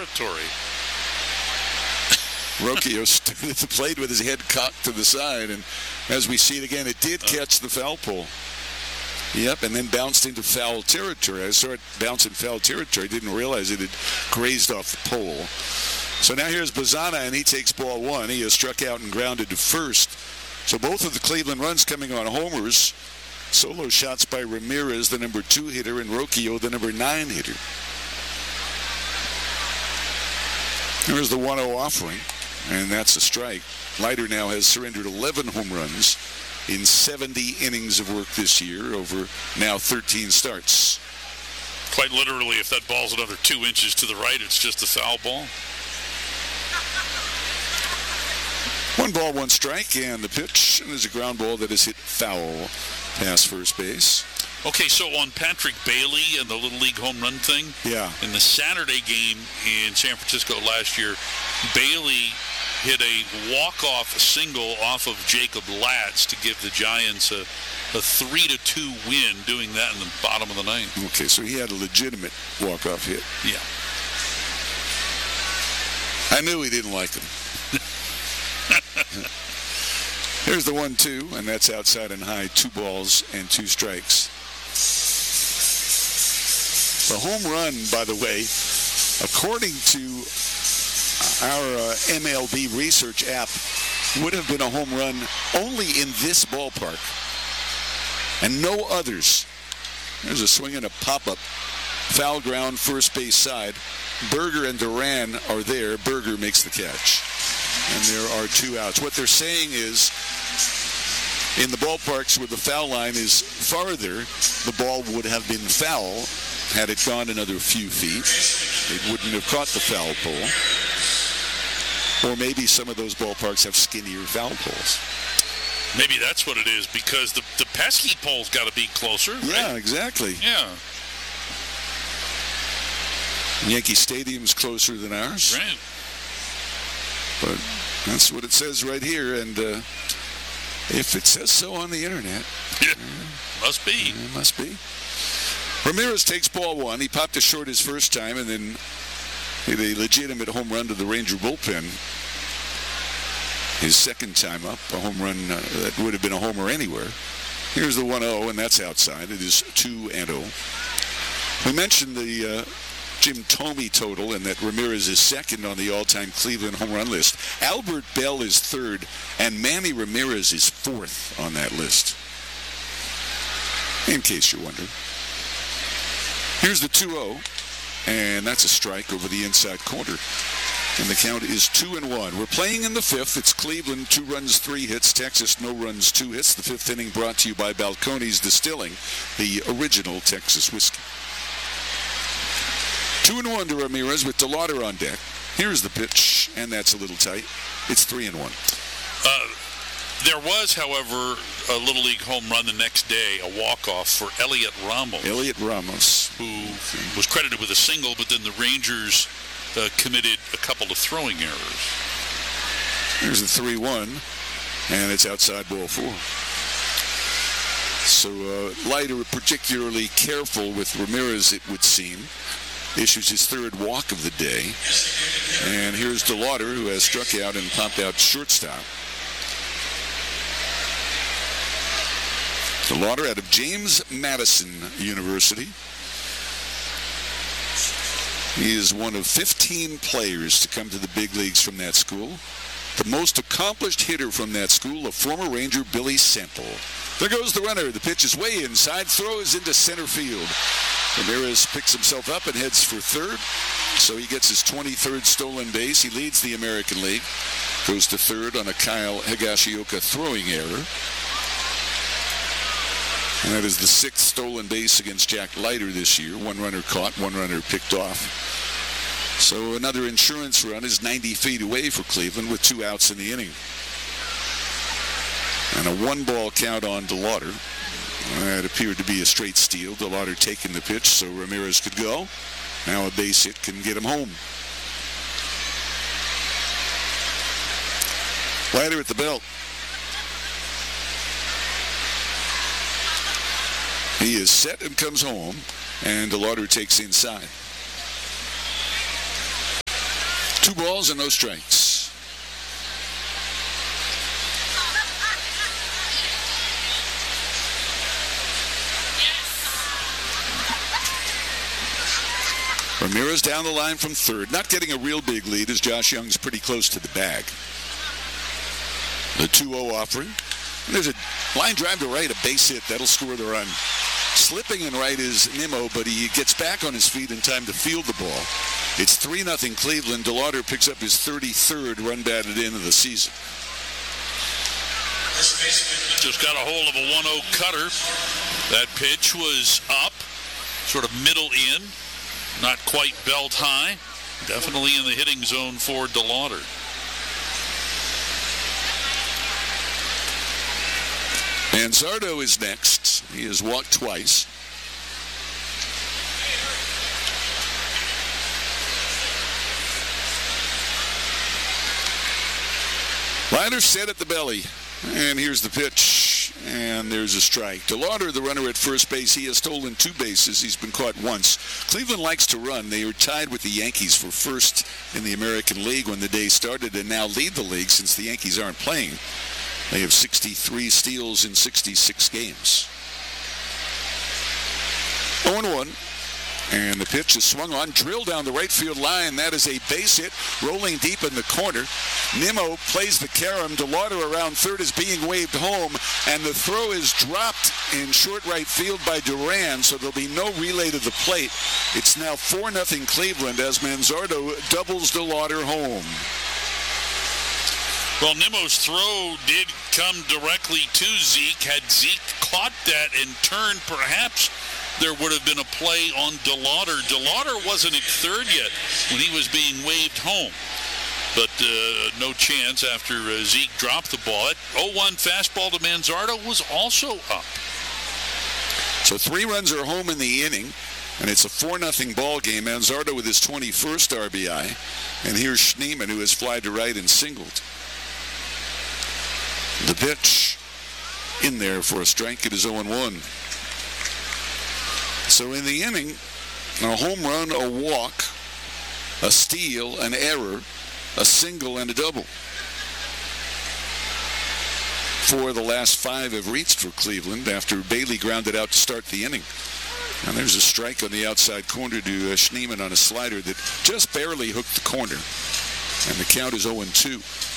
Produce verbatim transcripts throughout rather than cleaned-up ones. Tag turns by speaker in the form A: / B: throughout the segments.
A: territory.
B: Rocchio stood at the plate with his head cocked to the side, and as we see it again, it did catch the foul pole. Yep, and then bounced into foul territory. I saw it bounce in foul territory. Didn't realize it had grazed off the pole. So now here's Bazzana, and he takes ball one. He has struck out and grounded to first. So both of the Cleveland runs coming on homers. Solo shots by Ramirez, the number two hitter, and Rocchio, the number nine hitter. Here's the one oh offering, and that's a strike. Leiter now has surrendered eleven home runs in seventy innings of work this year over now thirteen starts.
A: Quite literally, if that ball's another two inches to the right, it's just a foul ball.
B: One ball, one strike, and the pitch, and there's a ground ball that is hit foul past first base.
A: Okay, so on Patrick Bailey and the Little League home run thing,
B: yeah,
A: in the Saturday game in San Francisco last year, Bailey hit a walk-off single off of Jacob Latz to give the Giants a, a three to two win, doing that in the bottom of the ninth.
B: Okay, so he had a legitimate walk-off hit.
A: Yeah.
B: I knew he didn't like him. Here's the one two, and that's outside and high, two balls and two strikes. The home run, by the way, according to our uh, M L B research app, would have been a home run only in this ballpark and no others. There's a swing and a pop-up. Foul ground, first base side. Berger and Duran are there. Berger makes the catch. And there are two outs. What they're saying is, in the ballparks where the foul line is farther, the ball would have been foul had it gone another few feet. It wouldn't have caught the foul pole. Or maybe some of those ballparks have skinnier foul poles.
A: Maybe that's what it is, because the, the pesky pole's got to be closer, right?
B: Yeah, exactly.
A: Yeah.
B: Yankee Stadium's closer than ours.
A: Right.
B: But that's what it says right here, and uh, if it says so on the internet,
A: yeah,
B: uh,
A: must be.
B: It must be. Ramirez takes ball one. He popped it short his first time, and then hit a legitimate home run to the Ranger bullpen. His second time up, a home run uh, that would have been a homer anywhere. Here's the one oh, and that's outside. It is two and oh. We mentioned the uh, Jim Thome total, and that Ramirez is second on the all-time Cleveland home run list. Albert Bell is third, and Manny Ramirez is fourth on that list, in case you're wondering. Here's the two oh, and that's a strike over the inside corner. And the count is two and one. We're playing in the fifth. It's Cleveland, two runs, three hits. Texas, no runs, two hits. The fifth inning brought to you by Balcones Distilling, the original Texas whiskey. Two and one to Ramirez with DeLauder on deck. Here's the pitch, and that's a little tight. It's three and one.
A: Uh, there was, however, a Little League home run the next day, a walk-off for Elliot Ramos.
B: Elliot Ramos.
A: Who was credited with a single, but then the Rangers uh, committed a couple of throwing errors.
B: Here's the three one, and it's outside ball four. So uh, Leiter particularly careful with Ramirez, it would seem. Issues his third walk of the day. And here's DeLauder, who has struck out and popped out shortstop. DeLauder out of James Madison University. He is one of fifteen players to come to the big leagues from that school. The most accomplished hitter from that school, a former Ranger, Billy Semple. There goes the runner. The pitch is way inside, throws into center field. Ramirez picks himself up and heads for third. So he gets his twenty-third stolen base. He leads the American League. Goes to third on a Kyle Higashioka throwing error. And that is the sixth stolen base against Jack Leiter this year. One runner caught, one runner picked off. So another insurance run is ninety feet away for Cleveland with two outs in the inning. And a one-ball count on DeLauder. That appeared to be a straight steal. DeLauder taking the pitch so Ramirez could go. Now a base hit can get him home. Leiter at the belt. He is set and comes home, and DeLauder takes inside. Two balls and no strikes. Ramirez down the line from third. Not getting a real big lead as Josh Young's pretty close to the bag. The two oh offering. And there's a line drive to right, a base hit. That'll score the run. Slipping in right is Nimmo, but he gets back on his feet in time to field the ball. It's three nothing Cleveland. DeLauder picks up his thirty-third run batted in of the season.
A: Just got a hold of a one oh cutter. That pitch was up, sort of middle in, not quite belt high. Definitely in the hitting zone for DeLauder.
B: Manzardo is next. He has walked twice. Liner set at the belly. And here's the pitch. And there's a strike. DeLauder, the runner at first base, he has stolen two bases. He's been caught once. Cleveland likes to run. They are tied with the Yankees for first in the American League when the day started and now lead the league since the Yankees aren't playing. They have sixty-three steals in sixty-six games. oh and one. And the pitch is swung on, drilled down the right field line. That is a base hit, rolling deep in the corner. Nimmo plays the carom. DeLauder around third is being waved home, and the throw is dropped in short right field by Duran, so there'll be no relay to the plate. It's now four nothing Cleveland as Manzardo doubles DeLauder home.
A: Well, Nimmo's throw did come directly to Zeke. Had Zeke caught that and turned, perhaps there would have been a play on DeLauder. DeLauder wasn't at third yet when he was being waved home. But uh, no chance after uh, Zeke dropped the ball. That oh one fastball to Manzardo was also up.
B: So three runs are home in the inning, and it's a four nothing ball game. Manzardo with his twenty-first R B I. And here's Schneemann, who has flied to right and singled. The pitch in there for a strike. It is oh and one. So in the inning, a home run, a walk, a steal, an error, a single, and a double. Four of the last five have reached for Cleveland after Bailey grounded out to start the inning. And there's a strike on the outside corner to uh, Schneemann on a slider that just barely hooked the corner. And the count is oh and two.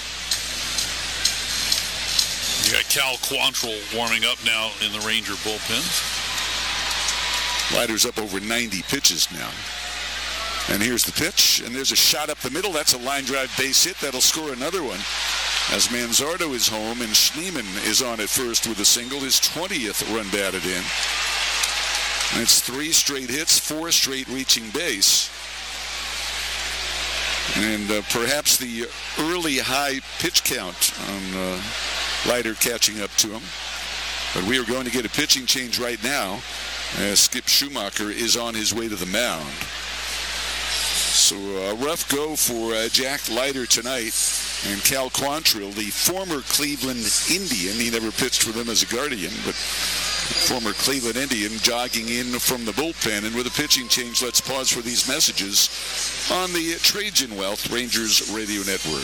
A: You got Cal Quantrill warming up now in the Ranger bullpen.
B: Leiter's up over ninety pitches now. And here's the pitch, and there's a shot up the middle. That's a line drive base hit. That'll score another one. As Manzardo is home, and Schneemann is on at first with a single, his twentieth run batted in. And it's three straight hits, four straight reaching base. And uh, perhaps the early high pitch count on uh, Leiter catching up to him. But we are going to get a pitching change right now as Skip Schumacher is on his way to the mound. So a rough go for uh, Jack Leiter tonight. And Cal Quantrill, the former Cleveland Indian, he never pitched for them as a Guardian, but former Cleveland Indian jogging in from the bullpen. And with a pitching change, let's pause for these messages on the Trajan Wealth Rangers Radio Network.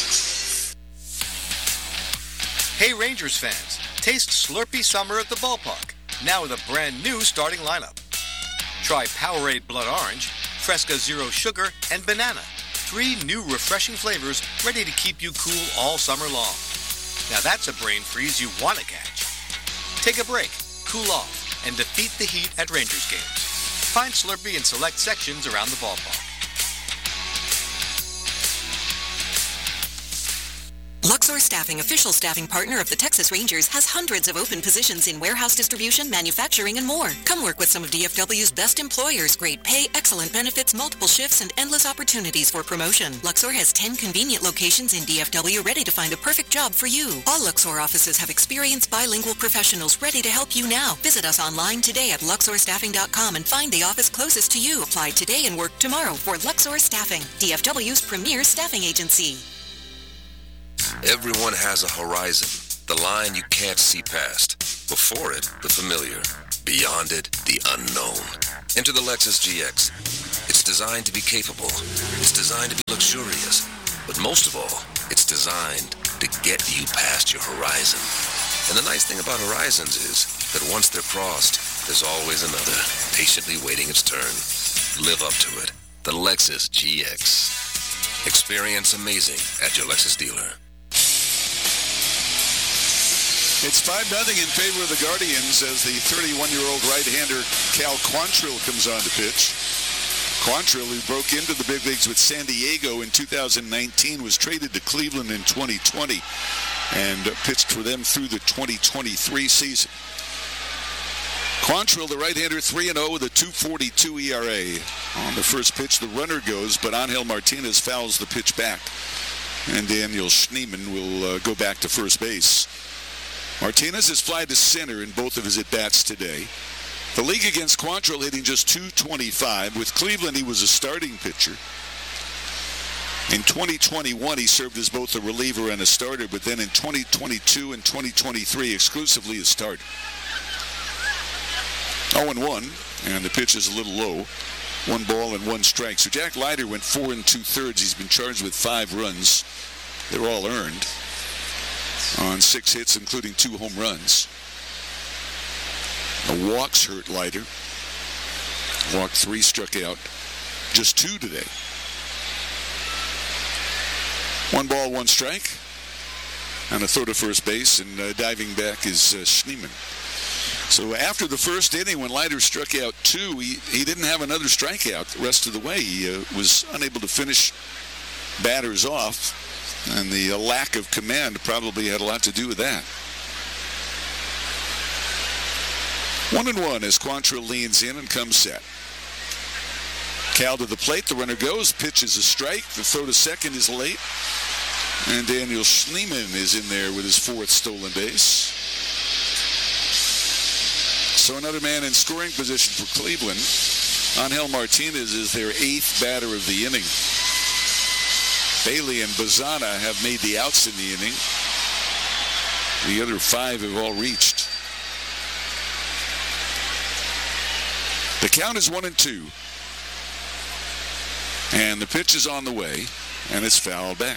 C: Hey Rangers fans, taste Slurpee Summer at the ballpark, now with a brand new starting lineup. Try Powerade Blood Orange, Fresca Zero Sugar, and Banana. Three new refreshing flavors ready to keep you cool all summer long. Now that's a brain freeze you want to catch. Take a break, cool off, and defeat the heat at Rangers games. Find Slurpee in select sections around the ballpark.
D: Luxor Staffing, official staffing partner of the Texas Rangers, has hundreds of open positions in warehouse distribution, manufacturing, and more. Come work with some of D F W's best employers. Great pay, excellent benefits, multiple shifts, and endless opportunities for promotion. Luxor has ten convenient locations in D F W ready to find a perfect job for you. All Luxor offices have experienced bilingual professionals ready to help you now. Visit us online today at luxor staffing dot com and find the office closest to you. Apply today and work tomorrow for Luxor Staffing, D F W's premier staffing agency.
E: Everyone has a horizon, the line you can't see past. Before it, the familiar. Beyond it, the unknown. Enter the Lexus G X. It's It's designed to be capable. It's designed to be luxurious. But most of all, it's designed to get you past your horizon. And the nice thing about horizons is that once they're crossed, there's always another, patiently waiting its turn. Live up to it. The Lexus G X. Experience amazing at your Lexus dealer.
B: It's five nothing in favor of the Guardians as the thirty-one-year-old right-hander Cal Quantrill comes on to pitch. Quantrill, who broke into the big leagues with San Diego in two thousand nineteen, was traded to Cleveland in twenty twenty and pitched for them through the twenty twenty-three season. Quantrill, the right-hander, three and oh with a two forty-two E R A. On the first pitch, the runner goes, but Angel Martinez fouls the pitch back. And Daniel Schneemann will uh, go back to first base. Martinez has flied to center in both of his at-bats today. The league against Quantrill hitting just two twenty-five. With Cleveland, he was a starting pitcher. In twenty twenty-one, he served as both a reliever and a starter, but then in twenty twenty-two and twenty twenty-three, exclusively a starter. oh and one, and the pitch is a little low. One ball and one strike. So Jack Leiter went four and two-thirds. He's been charged with five runs. They're all earned on six hits, including two home runs. The walks hurt Leiter. Walked three, struck out just two today. One ball, one strike. And a throw to first base, and uh, diving back is uh, Schneemann. So after the first inning, when Leiter struck out two, he, he didn't have another strikeout the rest of the way. He uh, was unable to finish batters off, and the uh, lack of command probably had a lot to do with that. One and one as Quantrill leans in and comes set. Cal to the plate, the runner goes, pitch is a strike, the throw to second is late, and Daniel Schneemann is in there with his fourth stolen base. So another man in scoring position for Cleveland. Angel Martinez is their eighth batter of the inning. Bailey and Bazana have made the outs in the inning. The other five have all reached. The count is one and two. And the pitch is on the way, and it's fouled back.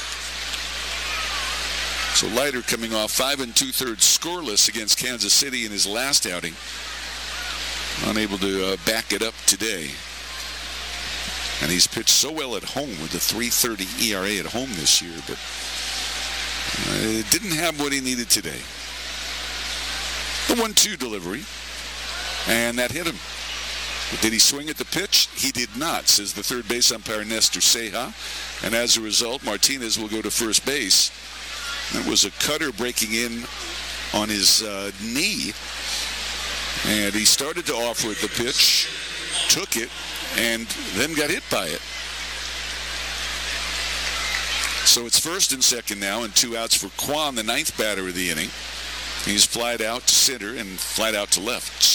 B: So Leiter coming off five and two-thirds scoreless against Kansas City in his last outing. Unable to uh, back it up today. And he's pitched so well at home with the three thirty E R A at home this year, but uh, didn't have what he needed today. The one two delivery, and that hit him. But did he swing at the pitch? He did not, says the third base umpire Nestor Ceja. And as a result, Martinez will go to first base. It was a cutter breaking in on his uh, knee, and he started to offer it the pitch, took it, and then got hit by it. So it's first and second now, and two outs for Quan, the ninth batter of the inning. He's flied out to center and flied out to left.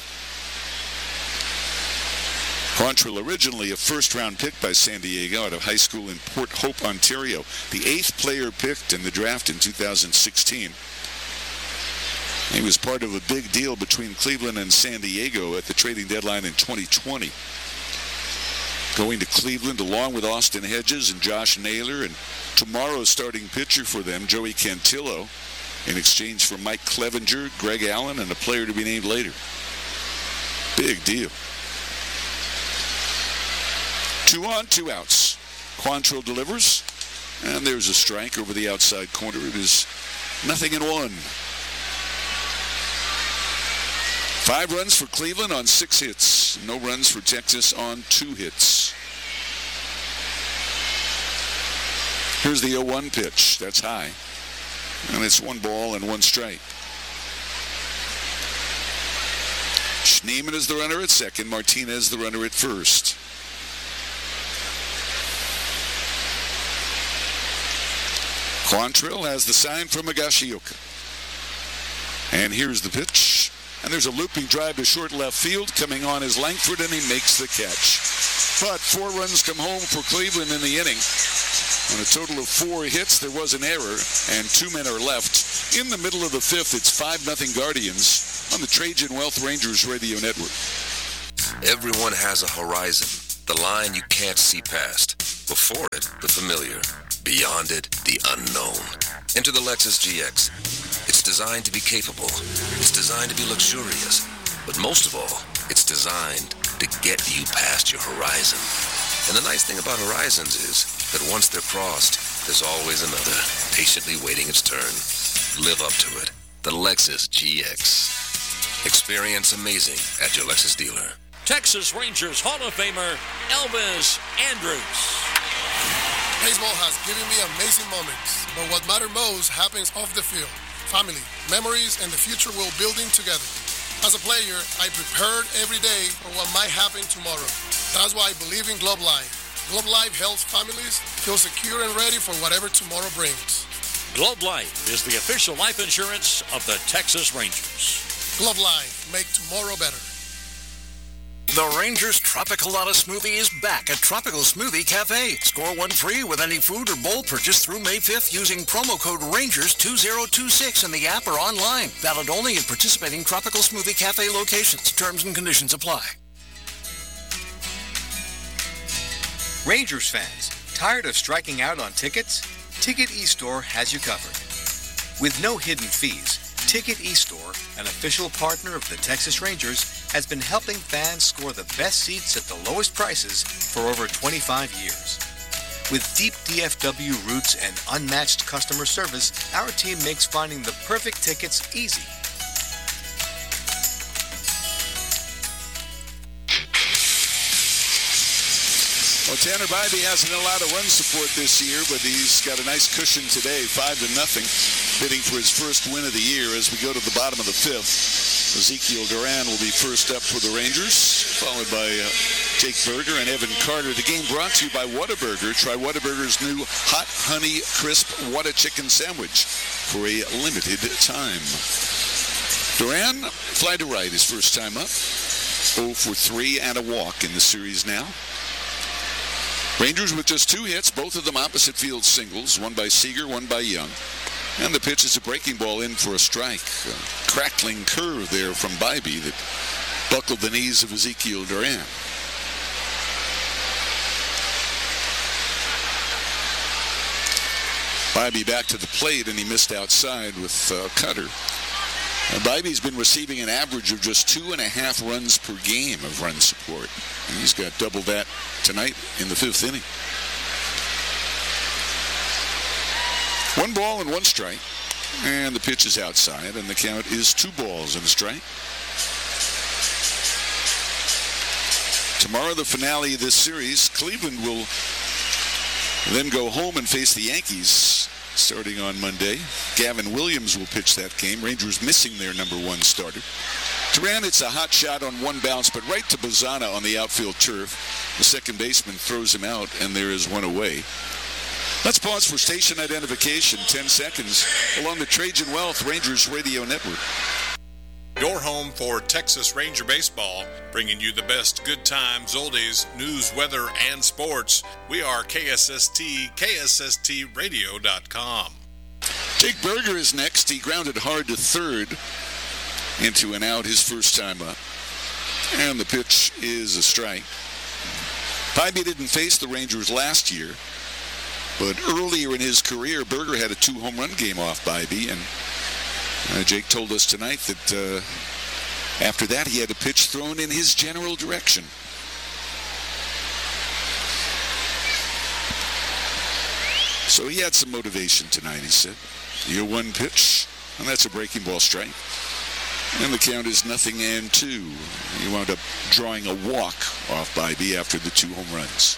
B: Quantrill, originally a first-round pick by San Diego out of high school in Port Hope, Ontario. The eighth player picked in the draft in two thousand sixteen. He was part of a big deal between Cleveland and San Diego at the trading deadline in twenty twenty. Going to Cleveland along with Austin Hedges and Josh Naylor, and tomorrow's starting pitcher for them, Joey Cantillo, in exchange for Mike Clevenger, Greg Allen, and a player to be named later. Big deal. Two on, two outs. Quantrill delivers, and there's a strike over the outside corner. It is nothing in one. Five runs for Cleveland on six hits. No runs for Texas on two hits. Here's the oh one pitch. That's high. And it's one ball and one strike. Schneemann is the runner at second. Martinez the runner at first. Quantrill has the sign from Higashioka. And here's the pitch. And there's a looping drive to short left field. Coming on is Langford, and he makes the catch. But four runs come home for Cleveland in the inning. On a total of four hits, there was an error, and two men are left. In the middle of the fifth, it's five nothing Guardians on the Trajan Wealth Rangers Radio Network.
E: Everyone has a horizon, The line you can't see past. Before it, the familiar. Beyond it, the unknown. Enter the Lexus G X. It's designed to be capable. It's designed to be luxurious. But most of all, it's designed to get you past your horizon. And the nice thing about horizons is that once they're crossed, there's always another, patiently waiting its turn. Live up to it. The Lexus G X. Experience amazing at your Lexus dealer.
F: Texas Rangers Hall of Famer Elvis Andrus.
G: Baseball has given me amazing moments, but what matters most happens off the field. Family, memories, and the future we're building together. As a player, I prepared every day for what might happen tomorrow. That's why I believe in Globe Life. Globe Life helps families feel secure and ready for whatever tomorrow brings.
F: Globe Life is the official life insurance of the Texas Rangers.
G: Globe Life, make tomorrow better.
H: The Rangers Tropicalata Smoothie is back at Tropical Smoothie Cafe. Score one free with any food or bowl purchase through May fifth using promo code Rangers two zero two six in the app or online. Valid only at participating Tropical Smoothie Cafe locations. Terms and conditions apply.
C: Rangers fans, tired of striking out on tickets? Ticket eStore has you covered. With no hidden fees, Ticket eStore, an official partner of the Texas Rangers, has been helping fans score the best seats at the lowest prices for over twenty-five years. With deep D F W roots and unmatched customer service, our team makes finding the perfect tickets easy.
B: Well, Tanner Bybee hasn't a lot of run support this year, but he's got a nice cushion today, five to nothing, bidding for his first win of the year. As we go to the bottom of the fifth, Ezekiel Duran will be first up for the Rangers, followed by uh, Jake Berger and Evan Carter. The game brought to you by Whataburger. Try Whataburger's new Hot Honey Crisp Whata Chicken Sandwich for a limited time. Duran, fly to right his first time up. oh for three and a walk in the series now. Rangers with just two hits, both of them opposite field singles, one by Seager, one by Young. And the pitch is a breaking ball in for a strike. A crackling curve there from Bybee that buckled the knees of Ezekiel Duran. Bybee back to the plate, and he missed outside with uh, Cutter. Uh, Bybee's been receiving an average of just two and a half runs per game of run support. And he's got double that tonight in the fifth inning. One ball and one strike. And the pitch is outside, and the count is two balls and a strike. Tomorrow, the finale of this series. Cleveland will then go home and face the Yankees starting on Monday. Gavin Williams will pitch that game. Rangers missing their number one starter. Duran hits a hot shot on one bounce, but right to Bazana on the outfield turf. The second baseman throws him out, and there is one away. Let's pause for station identification. ten seconds along the Trajan Wealth Rangers Radio Network.
I: Your home for Texas Ranger baseball, bringing you the best good times, oldies, news, weather, and sports. We are K S S T, K S S T radio dot com.
B: Jake Berger is next. He grounded hard to third into an out his first time up. And the pitch is a strike. Bybee didn't face the Rangers last year, but earlier in his career, Berger had a two-home run game off Bybee, and Uh, Jake told us tonight that uh, after that he had a pitch thrown in his general direction. So he had some motivation tonight, he said. Your one pitch, and that's a breaking ball strike. And the count is nothing and two. He wound up drawing a walk off Bybee after the two home runs.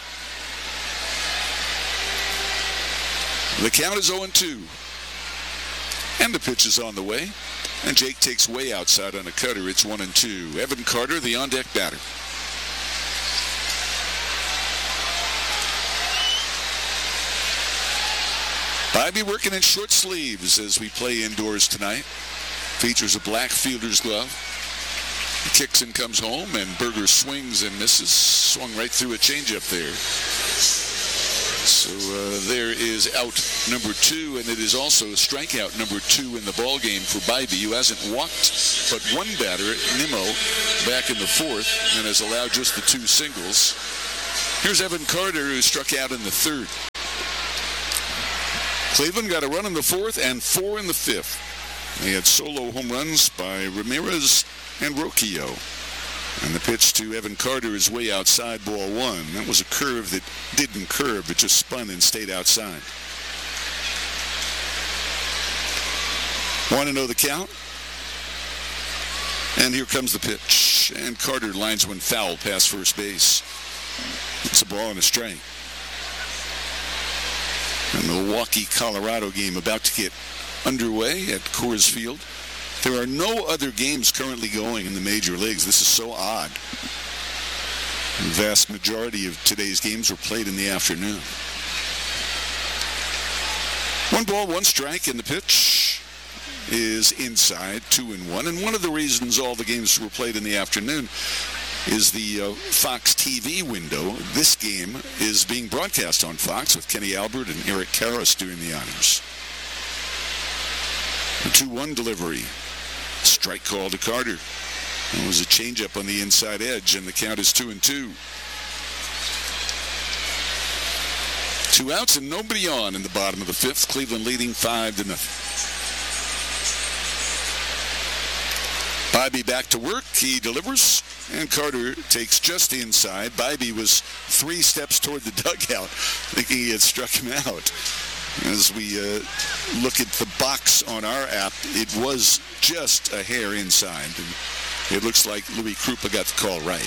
B: The count is oh and two. And the pitch is on the way. And Jake takes way outside on a cutter. It's one and two. Evan Carter, the on-deck batter. Bybee working in short sleeves as we play indoors tonight. Features a black fielder's glove. He kicks and comes home, and Berger swings and misses. Swung right through a changeup there. So uh, there is out number two, and it is also strikeout number two in the ball game for Bybee, who hasn't walked but one batter, Nimmo, back in the fourth, and has allowed just the two singles. Here's Evan Carter, who struck out in the third. Cleveland got a run in the fourth and four in the fifth. They had solo home runs by Ramirez and Rocchio. And the pitch to Evan Carter is way outside, ball one. That was a curve that didn't curve. It just spun and stayed outside. Want to know the count? And here comes the pitch. And Carter lines one foul past first base. It's a ball and a strike. The Milwaukee, Colorado game about to get underway at Coors Field. There are no other games currently going in the major leagues. This is so odd. The vast majority of today's games were played in the afternoon. One ball, one strike, and the pitch is inside, two and one. And one of the reasons all the games were played in the afternoon is the uh, Fox T V window. This game is being broadcast on Fox with Kenny Albert and Eric Karras doing the honors. A two one delivery. Strike call to Carter. It was a changeup on the inside edge, and the count is two and two. Two outs and nobody on in the bottom of the fifth. Cleveland leading five to nothing. Bibee back to work. He delivers, and Carter takes just inside. Bibee was three steps toward the dugout, thinking he had struck him out. As we uh, look at the box on our app, it was just a hair inside. And it looks like Louis Krupa got the call right.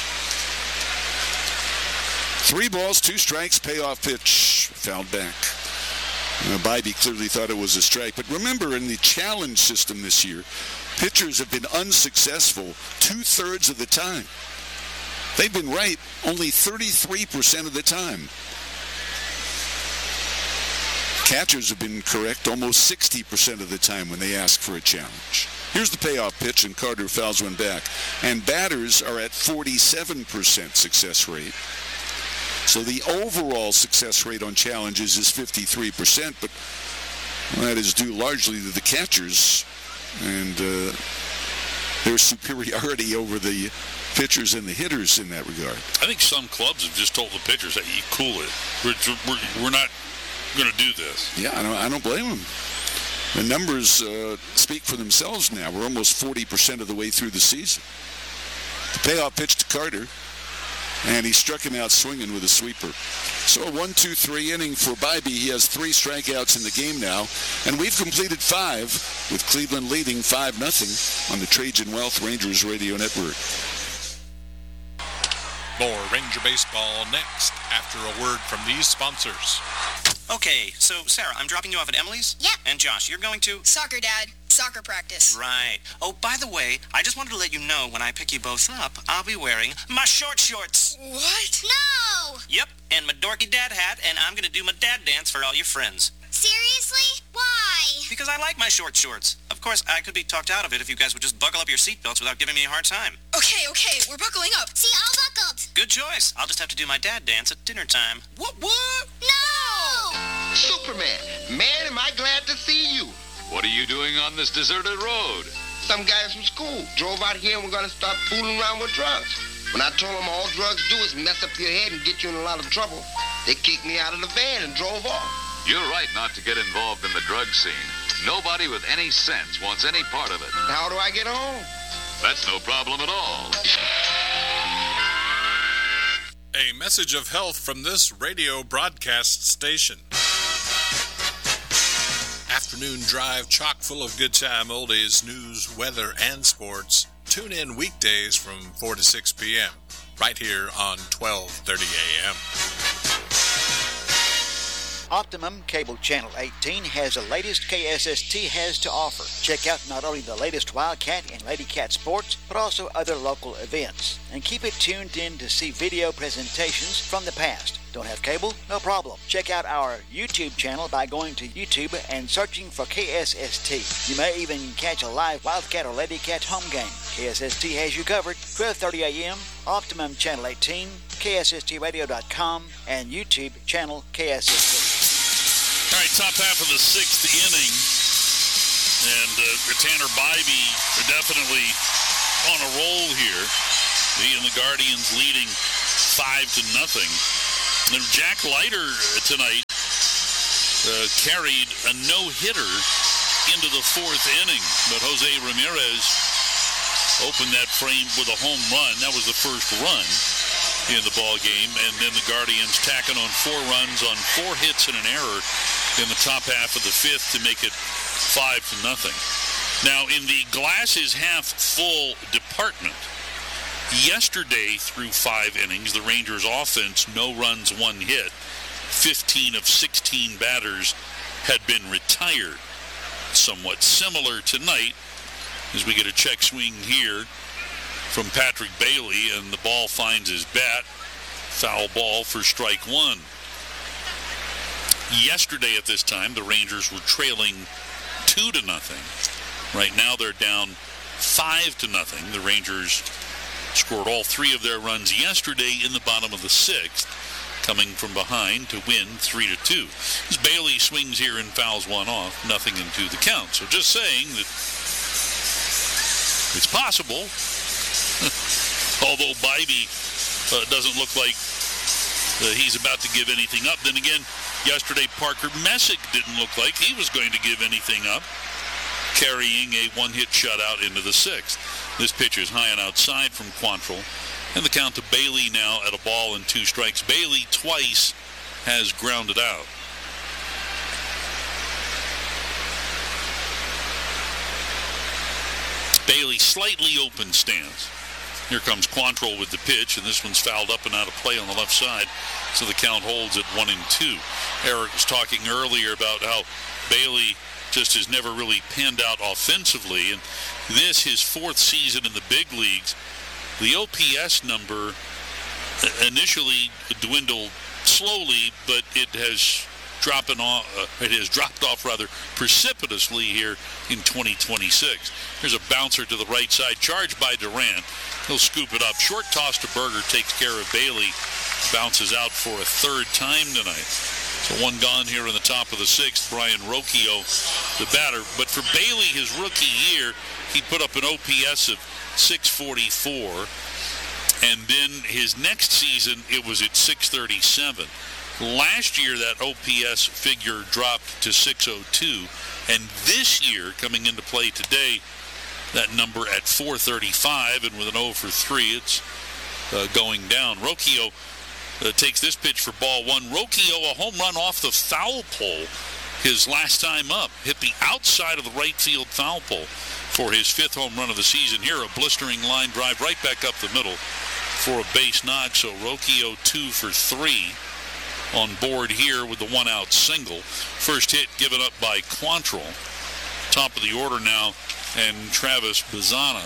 B: Three balls, two strikes, payoff pitch, fouled back. Uh, Bibee clearly thought it was a strike. But remember, in the challenge system this year, pitchers have been unsuccessful two-thirds of the time. They've been right only thirty-three percent of the time. Catchers have been correct almost sixty percent of the time when they ask for a challenge. Here's the payoff pitch, and Carter fouls one back. And batters are at forty-seven percent success rate. So the overall success rate on challenges is fifty-three percent, but that is due largely to the catchers and uh, their superiority over the pitchers and the hitters in that regard.
A: I think some clubs have just told the pitchers, hey, you cool it. We're, we're, we're not going to do this.
B: Yeah, I don't, I don't blame them. The numbers uh, speak for themselves now. We're almost forty percent of the way through the season. The payoff pitch to Carter, and he struck him out swinging with a sweeper. So a one two three inning for Bibee. He has three strikeouts in the game now, and we've completed five, with Cleveland leading five nothing on the Trajan Wealth Rangers Radio Network.
I: More Ranger Baseball next, after a word from these sponsors.
J: Okay, so Sarah, I'm dropping you off at Emily's?
K: Yep.
J: And Josh, you're going to?
K: Soccer, Dad. Soccer practice.
J: Right. Oh, by the way, I just wanted to let you know when I pick you both up, I'll be wearing my short shorts.
K: What? No!
J: Yep, and my dorky dad hat, and I'm going to do my dad dance for all your friends.
K: Seriously? Why?
J: Because I like my short shorts. Of course, I could be talked out of it if you guys would just buckle up your seatbelts without giving me a hard time.
K: Okay, okay, we're buckling up. See, all buckled.
J: Good choice. I'll just have to do my dad dance at dinner time. What, what?
K: No!
L: Superman, man, am I glad to see you.
M: What are you doing on this deserted road?
L: Some guys from school drove out here and we're going to start fooling around with drugs. When I told them all drugs do is mess up your head and get you in a lot of trouble, they kicked me out of the van and drove off.
M: You're right not to get involved in the drug scene. Nobody with any sense wants any part of it.
L: How do I get home?
M: That's no problem at all.
I: A message of health from this radio broadcast station. Afternoon drive chock full of good time oldies, news, weather, and sports. Tune in weekdays from four to six p.m. right here on twelve thirty a.m.
N: Optimum Cable Channel eighteen has the latest K S S T has to offer. Check out not only the latest Wildcat and Lady Cat sports, but also other local events. And keep it tuned in to see video presentations from the past. Don't have cable? No problem. Check out our YouTube channel by going to YouTube and searching for K S S T. You may even catch a live Wildcat or Lady Cat home game. K S S T has you covered. twelve thirty a.m., Optimum Channel eighteen, K S S T radio dot com, and YouTube channel K S S T.
A: All right, top half of the sixth inning, and uh, Tanner Bibee are definitely on a roll here. He and the Guardians leading five to nothing. And Jack Leiter tonight uh, carried a no-hitter into the fourth inning, but Jose Ramirez opened that frame with a home run. That was the first run in the ball game, and then the Guardians tacking on four runs on four hits and an error in the top half of the fifth to make it five to nothing. Now, in the glass is half full department, yesterday through five innings, the Rangers offense, no runs, one hit. fifteen of sixteen batters had been retired. Somewhat similar tonight as we get a check swing here from Patrick Bailey, and the ball finds his bat. Foul ball for strike one. Yesterday at this time, the Rangers were trailing two to nothing. Right now they're down five to nothing. The Rangers scored all three of their runs yesterday in the bottom of the sixth, coming from behind to win three to two. As Bailey swings here and fouls one off, nothing into the count. So just saying that it's possible. Although Bybee uh, doesn't look like uh, he's about to give anything up. Then again, yesterday Parker Messick didn't look like he was going to give anything up, carrying a one-hit shutout into the sixth. This pitch is high and outside from Quantrill. And the count to Bailey now at a ball and two strikes. Bailey twice has grounded out. Bailey slightly open stance. Here comes Quantrill with the pitch, and this one's fouled up and out of play on the left side, so the count holds at one and two. Eric was talking earlier about how Bailey just has never really panned out offensively, and this, his fourth season in the big leagues, the O P S number initially dwindled slowly, but it has dropping off. Uh, it has dropped off rather precipitously here in twenty twenty-six. Here's a bouncer to the right side, charged by Durant. He'll scoop it up. Short toss to Berger, takes care of Bailey. Bounces out for a third time tonight. So one gone here in the top of the sixth. Brian Rocchio, the batter. But for Bailey, his rookie year, he put up an O P S of six forty-four. And then his next season, it was at six thirty-seven. Last year, that O P S figure dropped to six oh two. And this year, coming into play today, that number at four thirty-five. And with an oh for three, it's uh, going down. Rocchio uh, takes this pitch for ball one. Rocchio, a home run off the foul pole his last time up. Hit the outside of the right field foul pole for his fifth home run of the season. Here, a blistering line drive right back up the middle for a base knock. So Rocchio two for three on board here with the one-out single. First hit given up by Quantrill. Top of the order now, and Travis Bazzana.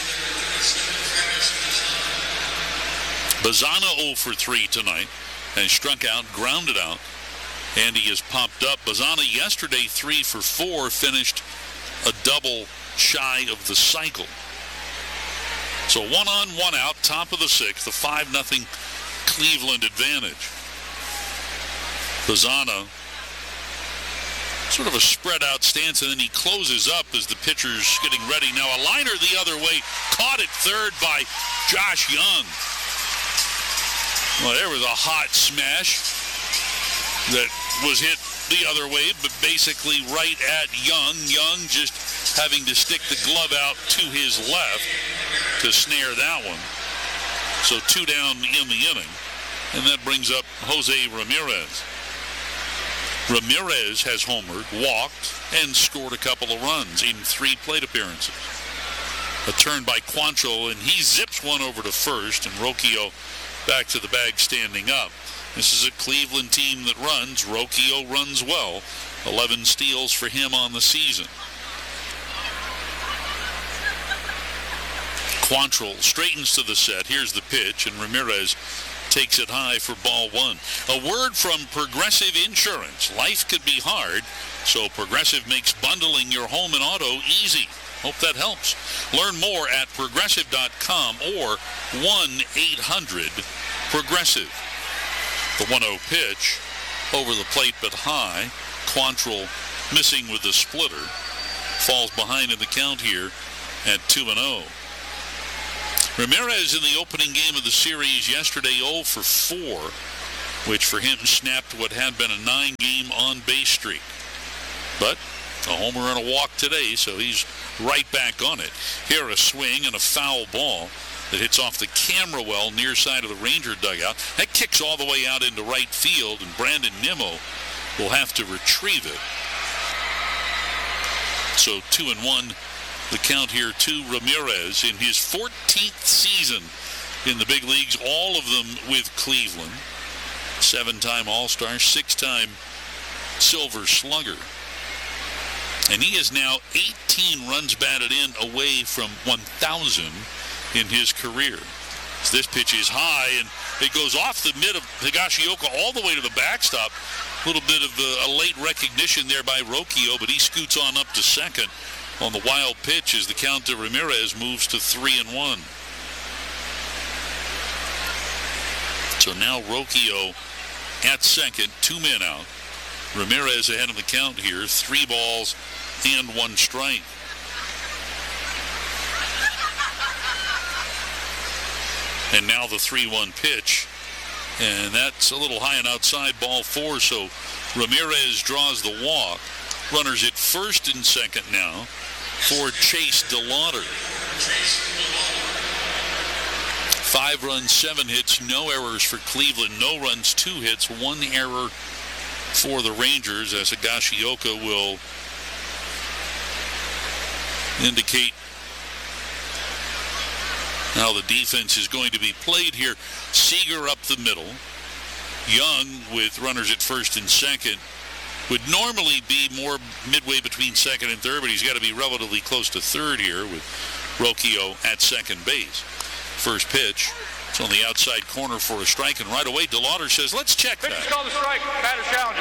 A: Bazzana oh for three tonight, and struck out, grounded out, and he is popped up. Bazzana yesterday three for four, finished a double shy of the cycle. So one on, one out, top of the sixth, a five nothing Cleveland advantage. Bazzana, sort of a spread out stance, and then he closes up as the pitcher's getting ready. Now a liner the other way, caught at third by Josh Young. Well, there was a hot smash that was hit the other way, but basically right at Young. Young just having to stick the glove out to his left to snare that one. So two down in the inning, and that brings up Jose Ramirez. Ramirez has homered, walked, and scored a couple of runs in three plate appearances. A turn by Quantrill, and he zips one over to first, and Rocchio back to the bag standing up. This is a Cleveland team that runs. Rocchio runs well. eleven steals for him on the season. Quantrill straightens to the set. Here's the pitch, and Ramirez takes it high for ball one. A word from Progressive Insurance. Life could be hard, so Progressive makes bundling your home and auto easy. Hope that helps. Learn more at progressive dot com or one eight hundred progressive. The one oh pitch over the plate but high. Quantrill missing with the splitter. Falls behind in the count here at two and oh. Ramirez in the opening game of the series yesterday, oh for four, which for him snapped what had been a nine-game on-base streak. But a homer and a walk today, so he's right back on it. Here a swing and a foul ball that hits off the camera well near side of the Ranger dugout. That kicks all the way out into right field, and Brandon Nimmo will have to retrieve it. So two and one, the count here to Ramirez in his fourteenth season in the big leagues, all of them with Cleveland. Seven-time All-Star, six-time Silver Slugger. And he is now eighteen runs batted in away from one thousand in his career. So this pitch is high, and it goes off the mid of Higashioka all the way to the backstop. A little bit of a, a late recognition there by Rocchio, but he scoots on up to second on the wild pitch as the count to Ramirez moves to three and one. So now Rocchio at second, two men out. Ramirez ahead of the count here, three balls and one strike. And now the three one pitch. And that's a little high and outside, ball four. So Ramirez draws the walk. Runners at first and second now for Chase DeLauder. Five runs, seven hits, no errors for Cleveland. No runs, two hits, one error for the Rangers, as Higashioka will indicate how the defense is going to be played here. Seager up the middle. Young with runners at first and second would normally be more midway between second and third, but he's got to be relatively close to third here with Rocchio at second base. First pitch. It's on the outside corner for a strike, and right away DeLauder says, let's check that.
O: Pitch called a strike. Batter challenging.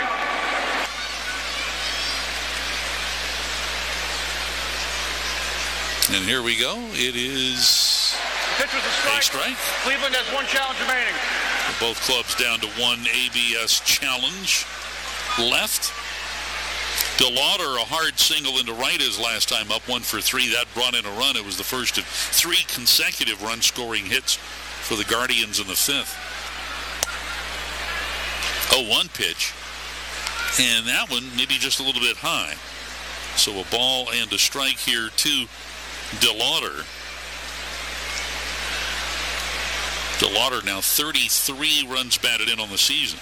A: And here we go. It is
O: the pitch was a strike.
A: a strike.
O: Cleveland has one challenge remaining.
A: Both clubs down to one A B S challenge left. DeLauder, a hard single into right his last time up, one for three. That brought in a run. It was the first of three consecutive run-scoring hits for the Guardians in the fifth. oh one pitch. And that one maybe just a little bit high. So a ball and a strike here to DeLauder. DeLauder now thirty-three runs batted in on the season.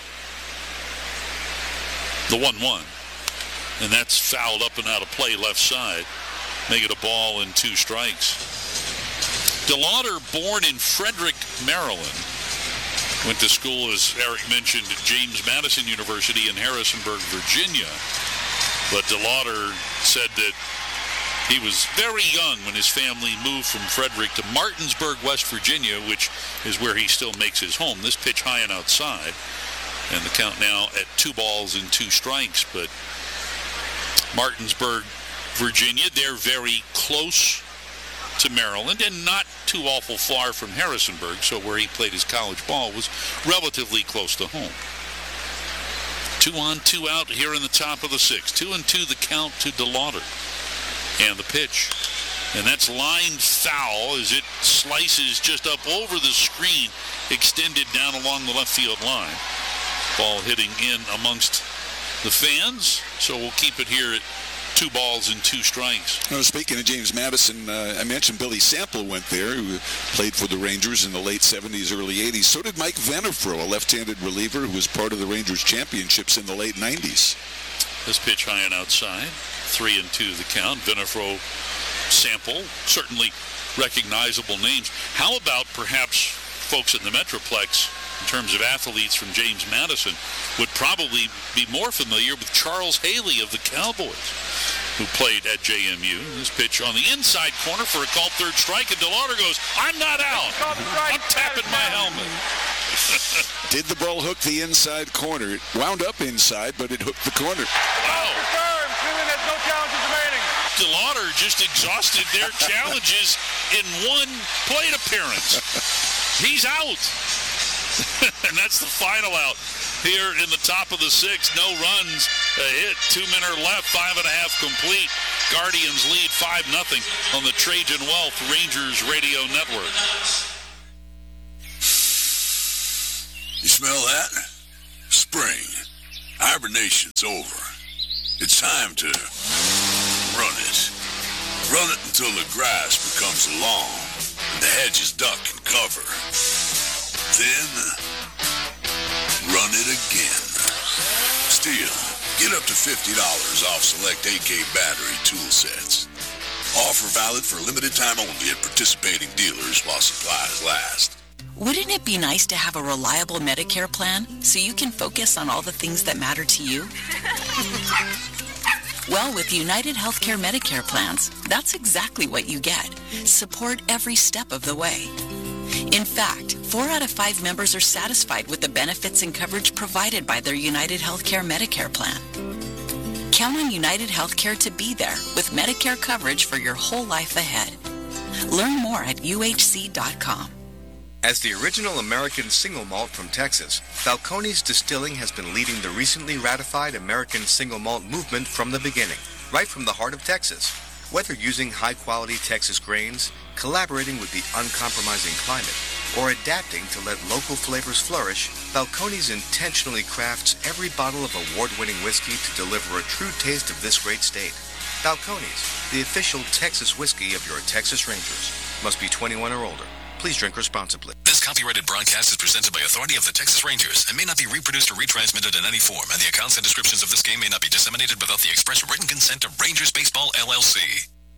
A: The one one. And that's fouled up and out of play left side. Make it a ball and two strikes. DeLauder, born in Frederick, Maryland. Went to school, as Eric mentioned, at James Madison University in Harrisonburg, Virginia. But DeLauder said that he was very young when his family moved from Frederick to Martinsburg, West Virginia, which is where he still makes his home. This pitch high and outside. And the count now at two balls and two strikes. But Martinsburg, Virginia, they're very close to Maryland and not too awful far from Harrisonburg, so where he played his college ball was relatively close to home. Two on, two out here in the top of the sixth. Two and two the count to DeLauder. And the pitch. And that's lined foul as it slices just up over the screen, extended down along the left field line. Ball hitting in amongst the fans, so we'll keep it here at two balls and two strikes.
B: Well, speaking of James Madison, uh, I mentioned Billy Sample went there, who played for the Rangers in the late seventies, early eighties. So did Mike Venefro, a left-handed reliever who was part of the Rangers championships in the late nineties.
A: This pitch high and outside, three and two the count. Venefro, Sample, certainly recognizable names. How about perhaps folks in the Metroplex, in terms of athletes from James Madison, would probably be more familiar with Charles Haley of the Cowboys, who played at J M U. This pitch on the inside corner for a called third strike, and DeLauder goes, I'm not out. I'm tapping my helmet.
B: Did the ball hook the inside corner? It wound up inside, but it hooked the corner.
A: Wow.
O: Confirmed. Cleveland has no challenges remaining.
A: DeLauder just exhausted their challenges in one plate appearance. He's out. And that's the final out here in the top of the sixth. No runs, a hit, two men are left, five and a half complete. Guardians lead five nothing on the Trajan Wealth Rangers Radio Network.
P: smell that? Spring. Hibernation's over. It's time to run it. Run it until the grass becomes long and the hedges duck and cover. Then, run it again. Still, get up to fifty dollars off select A K battery tool sets. Offer valid for a limited time only at participating dealers while supplies last.
Q: Wouldn't it be nice to have a reliable Medicare plan so you can focus on all the things that matter to you? Well, with United Healthcare Medicare plans, that's exactly what you get. Support every step of the way. In fact, four out of five members are satisfied with the benefits and coverage provided by their United Healthcare Medicare plan. Count on United Healthcare to be there with Medicare coverage for your whole life ahead. Learn more at U H C dot com.
C: As the original American single malt from Texas, Balcones Distilling has been leading the recently ratified American single malt movement from the beginning, right from the heart of Texas. Whether using high-quality Texas grains, collaborating with the uncompromising climate, or adapting to let local flavors flourish, Balcones intentionally crafts every bottle of award-winning whiskey to deliver a true taste of this great state. Balcones, the official Texas whiskey of your Texas Rangers. Must be twenty-one or older. Please drink responsibly.
R: This copyrighted broadcast is presented by authority of the Texas Rangers and may not be reproduced or retransmitted in any form, and the accounts and descriptions of this game may not be disseminated without the express written consent of Rangers Baseball, L L C.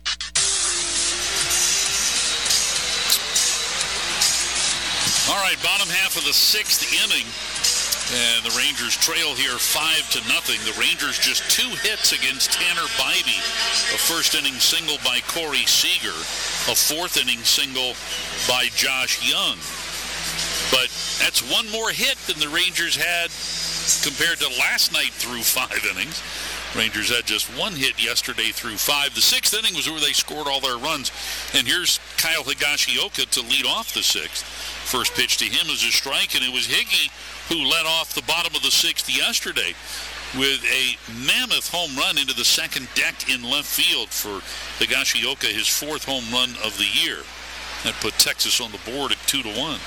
A: All right, bottom half of the sixth inning, and the Rangers trail here five to nothing. The Rangers just two hits against Tanner Bybee, a first-inning single by Corey Seager, a fourth-inning single by Josh Young. But that's one more hit than the Rangers had compared to last night through five innings. Rangers had just one hit yesterday through five. The sixth inning was where they scored all their runs. And here's Kyle Higashioka to lead off the sixth. First pitch to him is a strike, and it was Higgy who led off the bottom of the sixth yesterday with a mammoth home run into the second deck in left field for Higashioka, his fourth home run of the year. That put Texas on the board at two to one.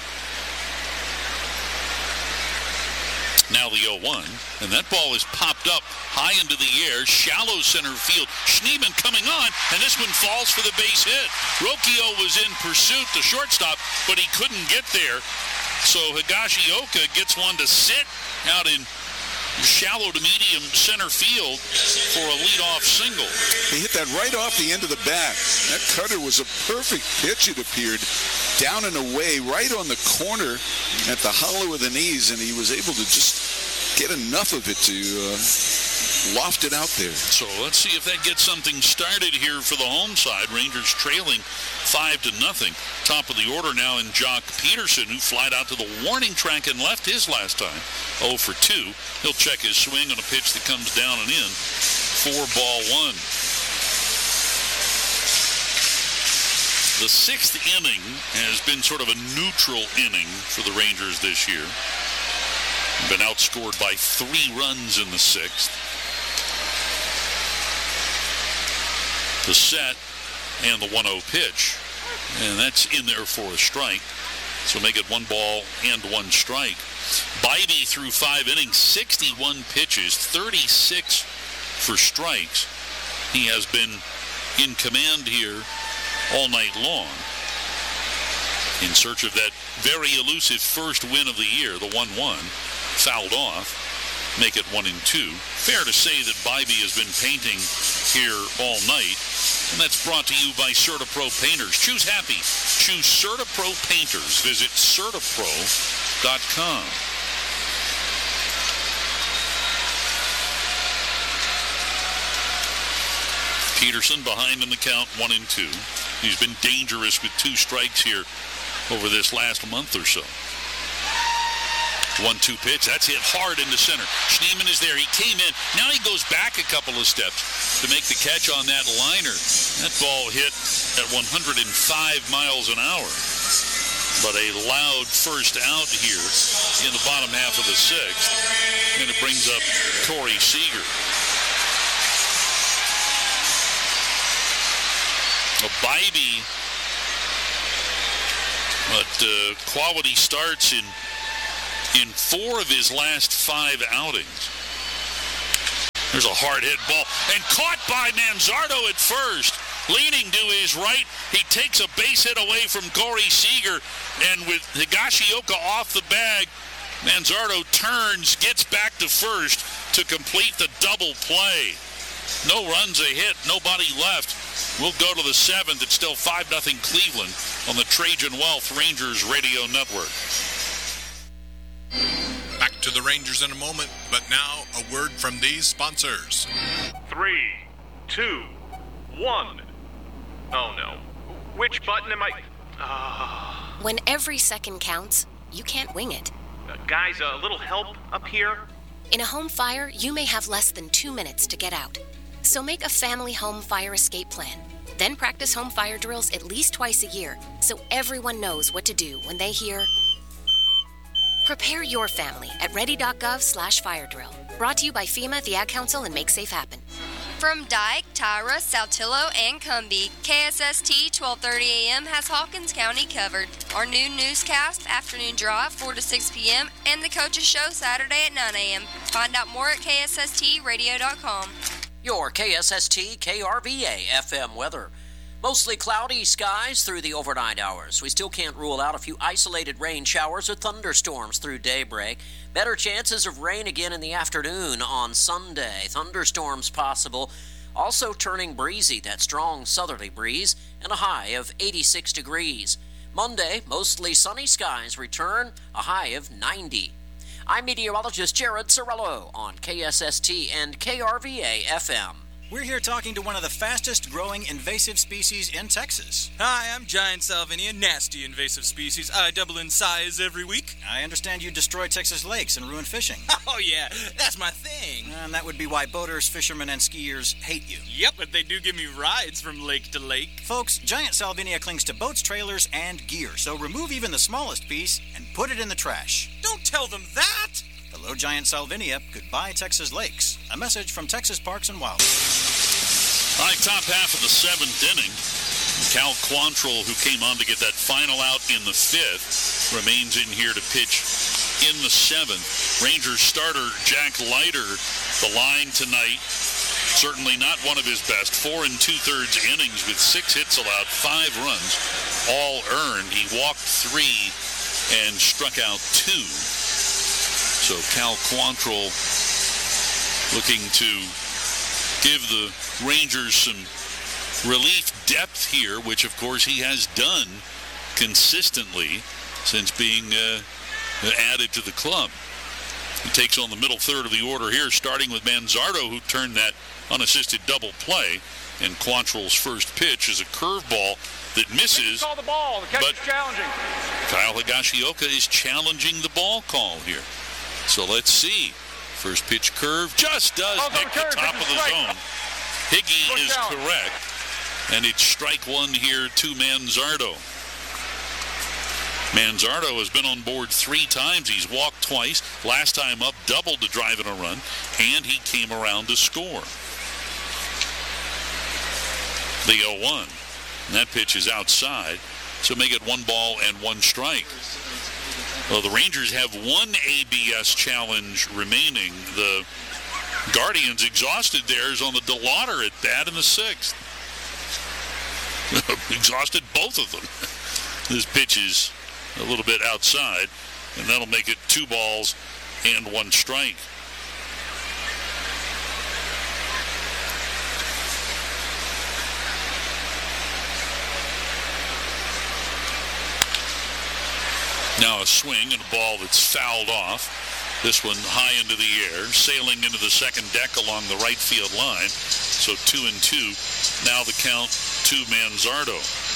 A: Now the oh one, and that ball is popped up high into the air, shallow center field. Schneemann coming on, and this one falls for the base hit. Rocchio was in pursuit, the shortstop, but he couldn't get there. So Higashioka gets one to sit out in shallow to medium center field for a leadoff single.
B: He hit that right off the end of the bat. That cutter was a perfect pitch, it appeared. Down and away, right on the corner at the hollow of the knees, and he was able to just get enough of it to uh, loft it out there.
A: So let's see if that gets something started here for the home side. Rangers trailing five to nothing. Top of the order now in Jock Peterson, who flied out to the warning track and left his last time. oh for two. He'll check his swing on a pitch that comes down and in. Four ball one. The sixth inning has been sort of a neutral inning for the Rangers this year. Been outscored by three runs in the sixth. The set and the one oh pitch. And that's in there for a strike. So make it one ball and one strike. Bybee through five innings, sixty-one pitches, thirty-six for strikes. He has been in command here all night long in search of that very elusive first win of the year, the one one. Fouled off, make it one and two. Fair to say that Bybee has been painting here all night, and that's brought to you by CertaPro Painters. Choose happy. Choose CertaPro Painters. Visit Certapro dot com. Peterson behind in the count, one and two. He's been dangerous with two strikes here over this last month or so. one two pitch. That's hit hard into center. Schneemann is there. He came in. Now he goes back a couple of steps to make the catch on that liner. That ball hit at one hundred five miles an hour. But a loud first out here in the bottom half of the sixth. And it brings up Corey Seager. A Bybee, but uh, quality starts in in four of his last five outings. There's a hard hit ball and caught by Manzardo at first. Leaning to his right, he takes a base hit away from Corey Seager, and with Higashioka off the bag, Manzardo turns, gets back to first to complete the double play. No runs a hit, nobody left. We'll go to the seventh. It's still five nothing Cleveland on the Trajan Wealth Rangers Radio Network.
I: Back to the Rangers in a moment, but now a word from these sponsors.
O: Three, two, one. Oh no. Which button am I? Uh...
S: When every second counts, you can't wing it.
O: Uh, guys, a little help up here?
S: In a home fire, you may have less than two minutes to get out. So make a family home fire escape plan. Then practice home fire drills at least twice a year so everyone knows what to do when they hear. Prepare your family at ready.gov slash fire drill. Brought to you by FEMA, the Ad Council, and Make Safe Happen.
T: From Dyke, Tyra, Saltillo, and Cumbie, K S S T twelve thirty a.m. has Hawkins County covered. Our new newscast, Afternoon Drive, four to six p.m., and the Coaches Show Saturday at nine a.m. Find out more at K S S T radio dot com.
U: Your K S S T K R V A F M weather. Mostly cloudy skies through the overnight hours. We still can't rule out a few isolated rain showers or thunderstorms through daybreak. Better chances of rain again in the afternoon on Sunday. Thunderstorms possible. Also turning breezy, that strong southerly breeze, and a high of eighty-six degrees. Monday, mostly sunny skies return, a high of ninety. I'm meteorologist Jared Cirillo on K S S T and K R V A F M.
V: We're here talking to one of the fastest growing invasive species in Texas.
W: Hi, I'm Giant Salvinia, nasty invasive species. I double in size every week.
V: I understand you destroy Texas lakes and ruin fishing.
W: Oh yeah, that's my thing.
V: And that would be why boaters, fishermen, and skiers hate you.
W: Yep, but they do give me rides from lake to lake.
V: Folks, Giant Salvinia clings to boats, trailers, and gear, so remove even the smallest piece and put it in the trash.
W: Don't tell them that!
V: Hello, Giant Salvinia. Goodbye, Texas lakes. A message from Texas Parks and Wildlife.
A: All right, top half of the seventh inning. Cal Quantrill, who came on to get that final out in the fifth, remains in here to pitch in the seventh. Rangers starter Jack Leiter, the line tonight, certainly not one of his best. Four and two-thirds innings with six hits allowed, five runs, all earned. He walked three and struck out two. So Cal Quantrill looking to give the Rangers some relief depth here, which of course he has done consistently since being uh, added to the club. He takes on the middle third of the order here, starting with Manzardo, who turned that unassisted double play. And Quantrill's first pitch is a curveball that misses.
O: Call the ball. The catch
A: but
O: is challenging.
A: Kyle Higashioka is challenging the ball call here. So let's see. First pitch curve just does
O: oh,
A: hit the top of the
O: strike.
A: zone. Higgy
O: Good
A: is
O: count.
A: correct. And it's strike one here to Manzardo. Manzardo has been on board three times. He's walked twice. Last time up, doubled to drive in a run. And he came around to score. The oh one. And that pitch is outside. So make it one ball and one strike. Well, the Rangers have one A B S challenge remaining. The Guardians exhausted theirs on the DeLauder at bat in the sixth. Exhausted both of them. This pitch is a little bit outside, and that'll make it two balls and one strike. Now a swing and a ball that's fouled off. This one high into the air, sailing into the second deck along the right field line. So two and two. Now the count to Manzardo.